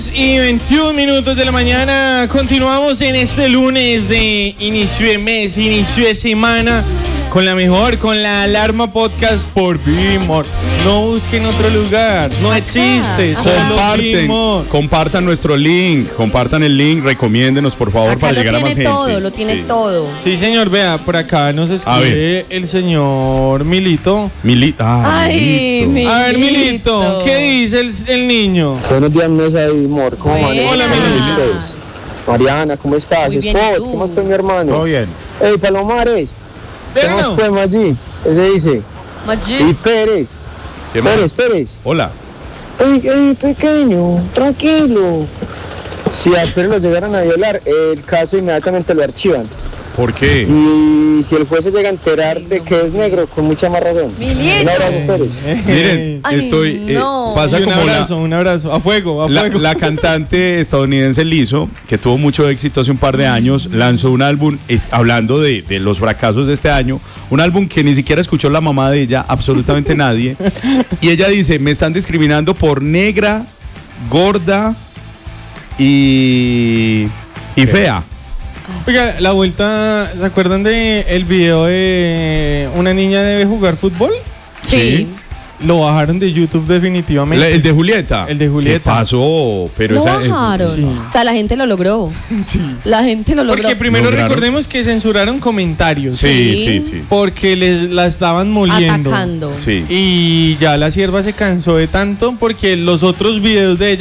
Y 21 minutos de la mañana, continuamos en este lunes de inicio de mes, inicio de semana, con la mejor, con la alarma podcast por Bimor. No busquen otro lugar, no existe, solo Bimor. Compartan nuestro link, compartan el link, recomiéndenos por favor para llegar a más gente. Lo tiene todo. Sí, señor, vea, por acá nos escribe el señor Milito. Milito. A ver, Milito, ¿qué dice el niño? Buenos días, mesa de Bimor. ¿Cómo van? Hola, Milito. Mariana, ¿cómo estás? Muy bien, Spot, ¿y tú? ¿cómo estás, mi hermano? Todo bien. Ey, Palomares. ¿Qué más Pero, pues, Maggi? Ese dice. Y Pérez. ¿Qué más? Pérez. Hola. Ey, pequeño, tranquilo. Si a Pérez lo llegaran a violar, el caso inmediatamente lo archivan. ¿Por qué? Y si el juez se llega a enterar de que es negro, con mucha más razón. Milito. Un abrazo, Pérez. Miren, Ay, estoy. no. Pasa un como abrazo, a fuego. la cantante estadounidense Lizzo, que tuvo mucho éxito hace un par de años, lanzó un álbum hablando de los fracasos de este año, un álbum que ni siquiera escuchó la mamá de ella, absolutamente nadie. Y ella dice, me están discriminando por negra, gorda y fea. Oiga, la vuelta, ¿se acuerdan de el video de una niña debe jugar fútbol? Sí. Lo bajaron de YouTube definitivamente. El de Julieta. El de Julieta. ¿Qué pasó? Pero Lo esa bajaron. sí. O sea, la gente lo logró. Sí. La gente lo logró. Porque primero ¿Lograron? recordemos que censuraron comentarios. Sí. Porque la estaban moliendo. Atacando. Sí. Y ya la sierva se cansó de tanto porque los otros videos de ella